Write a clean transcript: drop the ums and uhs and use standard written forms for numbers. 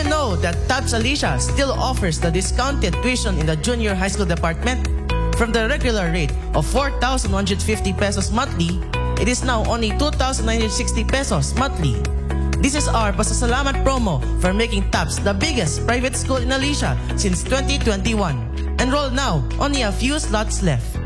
know that TAPS Alicia still offers the discounted tuition in the junior high school department? From the regular rate of 4,150 pesos monthly, it is now only 2,960 pesos monthly. This is our pasasalamat promo for making TAPS the biggest private school in Alicia since 2021. Enroll now, only a few slots left.